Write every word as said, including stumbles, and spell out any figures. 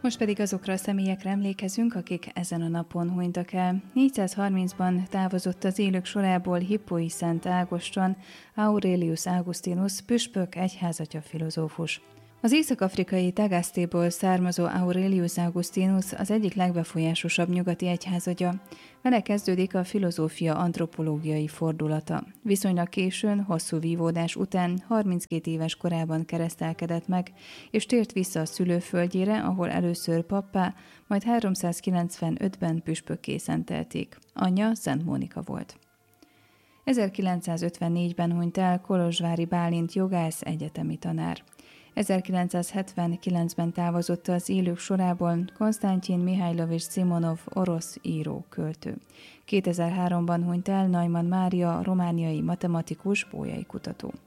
Most pedig azokra a személyekre emlékezünk, akik ezen a napon hunytak el. négyszázharmincban távozott az élők sorából Hippói Szent Ágoston, Aurelius Augustinus, püspök, egyházatya, filozófus. Az észak-afrikai Tagasztéból származó Aurelius Augustinus az egyik legbefolyásosabb nyugati egyházatja. Vele kezdődik a filozófia antropológiai fordulata. Viszonylag későn, hosszú vívódás után harminckét éves korában keresztelkedett meg, és tért vissza a szülőföldjére, ahol először pappá, majd háromszázkilencvenötben püspökké szentelték. Anyja Szent Mónika volt. ezerkilencszázötvennégyben hunyt el Kolozsvári Bálint jogász, egyetemi tanár. ezerkilencszázhetvenkilencben távozott az élők sorából Konstantin Mihajlovics Szimonov, orosz író, költő. kétezer-háromban hunyt el Neumann Mária, romániai matematikus, bolyai kutató.